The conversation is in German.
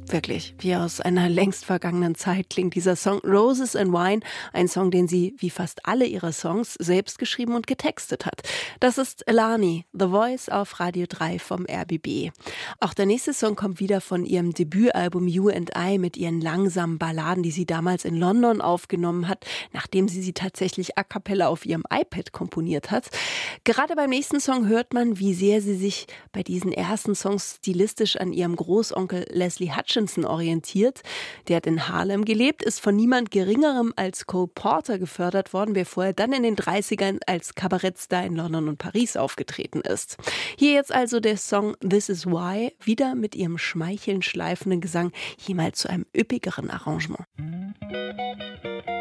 Wirklich, wie aus einer längst vergangenen Zeit klingt dieser Song Roses and Wine, ein Song, den sie, wie fast alle ihre Songs, selbst geschrieben und getextet hat. Das ist Lani, The Voice auf Radio 3 vom RBB. Auch der nächste Song kommt wieder von ihrem Debütalbum You and I mit ihren langsamen Balladen, die sie damals in London aufgenommen hat, nachdem sie tatsächlich a cappella auf ihrem iPad komponiert hat. Gerade beim nächsten Song hört man, wie sehr sie sich bei diesen ersten Songs stilistisch an ihrem Großonkel Leslie Hutchinson orientiert. Der hat in Harlem gelebt, ist von niemand Geringerem als Cole Porter gefördert worden, bevor er dann in den 30ern als Kabarettstar in London und Paris aufgetreten ist. Hier jetzt also der Song This Is Why, wieder mit ihrem schmeichelnd schleifenden Gesang, hier mal zu einem üppigeren Arrangement.